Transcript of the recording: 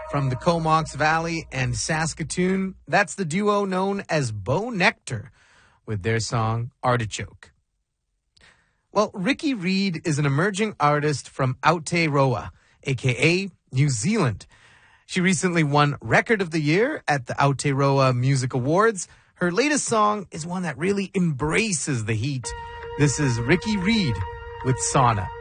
from the Comox Valley and Saskatoon. That's the duo known as Bo Nectar with their song Artichoke. Well, Ricky Reed is an emerging artist from Aotearoa, a.k.a. New Zealand. She recently won Record of the Year at the Aotearoa Music Awards. Her latest song is one that really embraces the heat. This is Ricky Reed with Sauna.